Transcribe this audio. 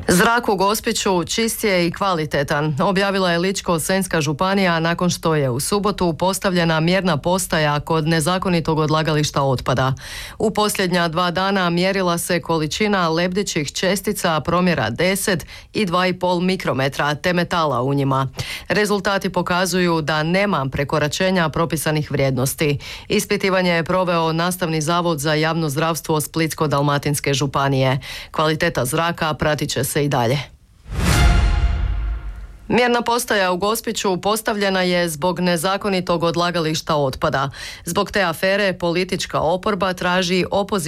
Zrak u Gospiću čist je i kvalitetan, objavila je Ličko-senjska županija nakon što je u subotu postavljena mjerna postaja kod nezakonitog odlagališta otpada. U posljednja 2 dana mjerila se količina lebdećih čestica promjera 10 i 2,5 mikrometra te metala u njima. Rezultati pokazuju da nema prekoračenja propisanih vrijednosti. Ispitivanje je proveo Nastavni zavod za javno zdravstvo Splitsko-dalmatinske županije. Kvaliteta zraka pratit će se i dalje. Mjerna postaja u Gospiću postavljena je zbog nezakonitog odlagališta otpada. Zbog te afere politička oporba traži opoziv